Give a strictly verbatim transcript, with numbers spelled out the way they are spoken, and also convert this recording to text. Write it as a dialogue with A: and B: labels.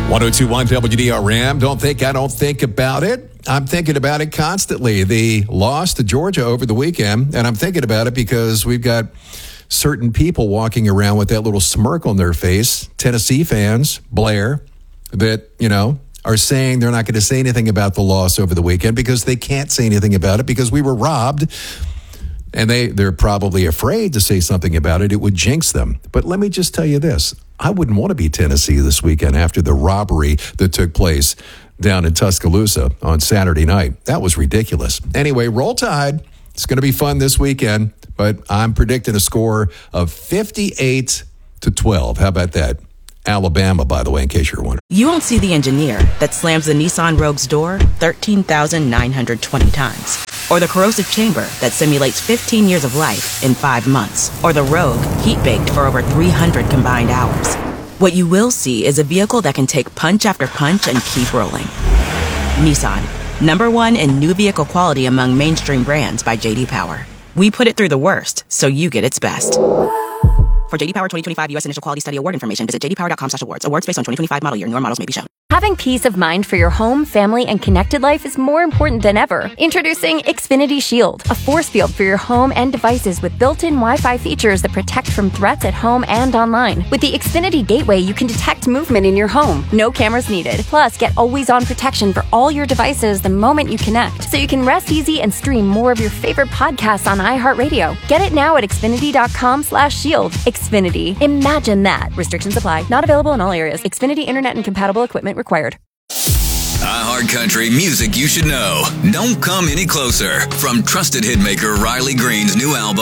A: one oh two point one W D R M. Don't think I don't think about it. I'm thinking about it constantly. The loss to Georgia over the weekend, and I'm thinking about it because we've got certain people walking around with that little smirk on their face, Tennessee fans, Blair, that, you know, are saying they're not going to say anything about the loss over the weekend because they can't say anything about it because we were robbed. And they, they're probably afraid to say something about it. It would jinx them. But let me just tell you this. I wouldn't want to be Tennessee this weekend after the robbery that took place down in Tuscaloosa on Saturday night. That was ridiculous. Anyway, Roll Tide. It's going to be fun this weekend, but I'm predicting a score of fifty-eight to twelve. How about that? Alabama, by the way, in case you're wondering.
B: You won't see the engineer that slams the Nissan Rogue's door thirteen thousand nine hundred twenty times. Or the corrosive chamber that simulates fifteen years of life in five months. Or the Rogue heat-baked for over three hundred combined hours. What you will see is a vehicle that can take punch after punch and keep rolling. Nissan, number one in new vehicle quality among mainstream brands by J D Power. We put it through the worst, so you get its best. For J D Power twenty twenty-five U S Initial Quality Study Award information, visit j d power dot com slash awards. Awards based on twenty twenty-five model year. Newer models may be shown.
C: Having peace of mind for your home, family, and connected life is more important than ever. Introducing Xfinity Shield, a force field for your home and devices with built-in Wi-Fi features that protect from threats at home and online. With the Xfinity Gateway, you can detect movement in your home. No cameras needed. Plus, get always-on protection for all your devices the moment you connect, so you can rest easy and stream more of your favorite podcasts on iHeartRadio. Get it now at xfinity dot com slash shield. Xfinity. Imagine that. Restrictions apply. Not available in all areas. Xfinity Internet and compatible equipment required.
D: iHeartCountry music you should know. Don't come any closer. From trusted hitmaker Riley Green's new album.